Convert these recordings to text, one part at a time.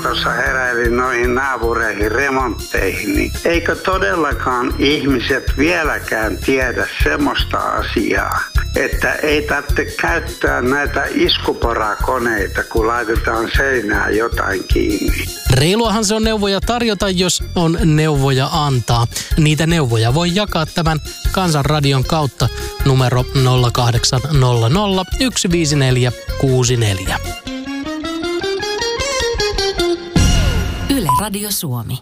tuossa heräilin noihin naapureihin remontteihin, niin eikö todellakaan ihmiset vieläkään tiedä semmoista asiaa, että ei tarvitse käyttää näitä iskuporakoneita, kun laitetaan seinään jotain kiinni. Reiluahan se on neuvoja tarjota, jos on neuvoja antaa. Niitä neuvoja voi jakaa tämän Kansanradion kautta numero 0800 154 64. Yle Radio Suomi.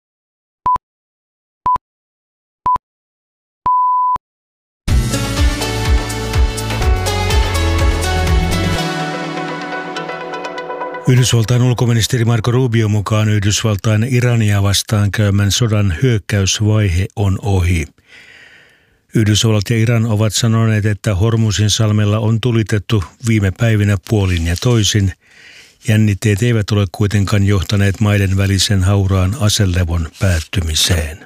Yhdysvaltain ulkoministeri Marco Rubio mukaan Yhdysvaltain Irania vastaan käymän sodan hyökkäysvaihe on ohi. Yhdysvallat ja Iran ovat sanoneet, että Hormuzin salmella on tulitettu viime päivinä puolin ja toisin. Jännitteet eivät ole kuitenkaan johtaneet maiden välisen hauraan aselevon päättymiseen.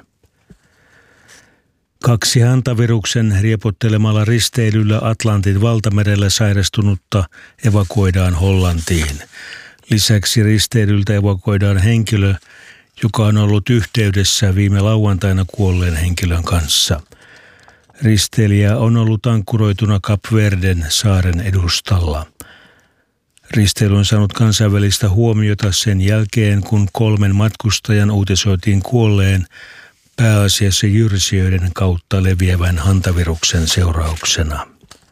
2 hantaviruksen riepottelemalla risteilyllä Atlantin valtamerellä sairastunutta evakuoidaan Hollantiin. Lisäksi risteilyltä evakuoidaan henkilö, joka on ollut yhteydessä viime lauantaina kuolleen henkilön kanssa. Risteilijä on ollut ankkuroituna Kap Verden saaren edustalla. Risteily on saanut kansainvälistä huomiota sen jälkeen, kun 3 matkustajan uutisoitiin kuolleen pääasiassa jyrsijöiden kautta leviävän hantaviruksen seurauksena.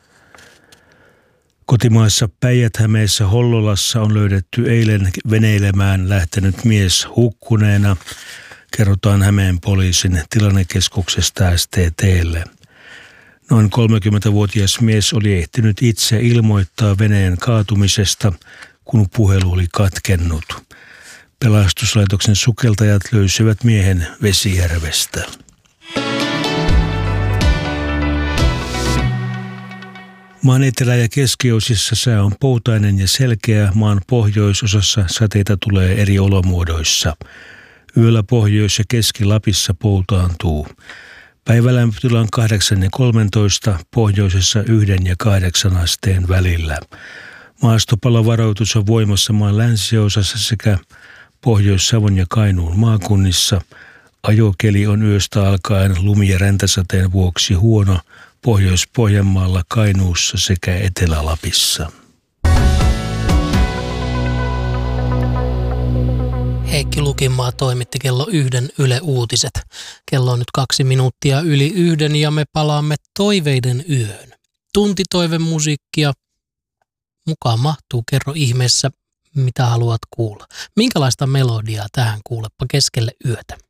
Kotimaassa Päijät-Hämeessä Hollolassa on löydetty eilen veneilemään lähtenyt mies hukkuneena, kerrotaan Hämeen poliisin tilannekeskuksesta STT:lle. Noin 30-vuotias mies oli ehtinyt itse ilmoittaa veneen kaatumisesta, kun puhelu oli katkennut. Pelastuslaitoksen sukeltajat löysivät miehen Vesijärvestä. Maan etelä- ja keskiosissa sää on poutainen ja selkeä, maan pohjoisosassa sateita tulee eri olomuodoissa. Yöllä Pohjois- ja Keski-Lapissa poutaantuu. Päivälämpötila on 8 ja 13, pohjoisessa 1 ja 8 asteen välillä. Maastopalovaroitus on voimassa maan länsiosassa sekä Pohjois-Savon ja Kainuun maakunnissa. Ajokeli on yöstä alkaen lumi- ja räntäsateen vuoksi huono Pohjois-Pohjanmaalla, Kainuussa sekä Etelä-Lapissa. Heikki Lukinmaa toimitti kello 1 Yle Uutiset. Kello on nyt 2 minuuttia yli 1 ja me palaamme toiveiden yöhön. Tunti toivemusiikkia. Mukaan mahtuu, kerro ihmeessä, mitä haluat kuulla. Minkälaista melodiaa tähän kuulepa keskelle yötä?